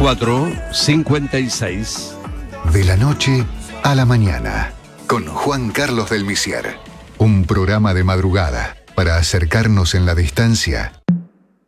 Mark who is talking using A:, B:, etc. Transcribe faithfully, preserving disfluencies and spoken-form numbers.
A: cuatro cincuenta y seis.
B: De la noche a la mañana, con Juan Carlos del Misier. Un programa de madrugada para acercarnos en la distancia